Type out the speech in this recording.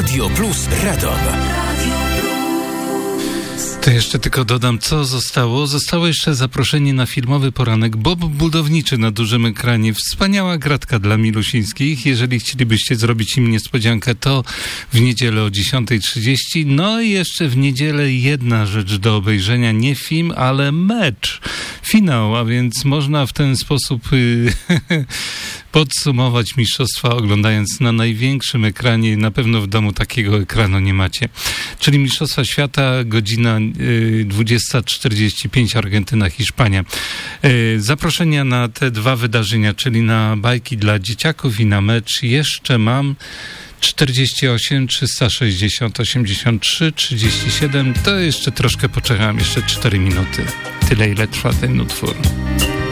Radio Plus Radom. To jeszcze tylko dodam, co zostało. Zostało jeszcze zaproszenie na filmowy poranek Bob Budowniczy na dużym ekranie. Wspaniała gratka dla milusińskich. Jeżeli chcielibyście zrobić im niespodziankę, to w niedzielę o 10:30. No i jeszcze w niedzielę jedna rzecz do obejrzenia. Nie film, ale mecz. Finał, a więc można w ten sposób podsumować mistrzostwa, oglądając na największym ekranie. Na pewno w domu takiego ekranu nie macie. Czyli Mistrzostwa Świata, godzina 20:45, Argentyna, Hiszpania. Zaproszenia na te dwa wydarzenia, czyli na bajki dla dzieciaków i na mecz jeszcze mam 48 360 83 37. To jeszcze troszkę poczekam, jeszcze 4 minuty. Tyle, ile trwa ten utwór.